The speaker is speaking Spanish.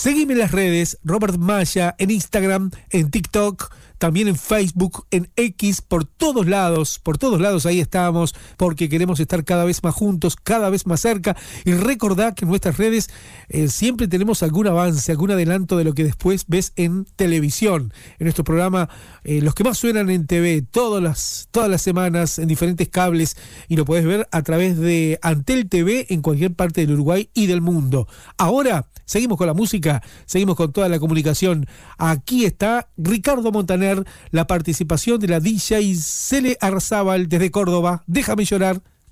Seguime en las redes, Robert Maya, en Instagram, en TikTok, también en Facebook, en X, por todos lados ahí estamos, porque queremos estar cada vez más juntos, cada vez más cerca, y recordá que en nuestras redes siempre tenemos algún avance, algún adelanto de lo que después ves en televisión, en nuestro programa, los que más suenan en TV, todas las semanas, en diferentes cables, y lo podés ver a través de Antel TV en cualquier parte del Uruguay y del mundo. Ahora, seguimos con la música, seguimos con toda la comunicación. Aquí está Ricardo Montaner, la participación de la DJ Cele Arzábal desde Córdoba. Déjame llorar.